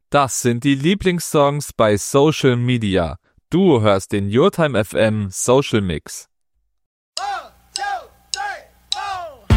Das sind die Lieblingssongs bei Social Media. Du hörst den YourTime FM Social Mix.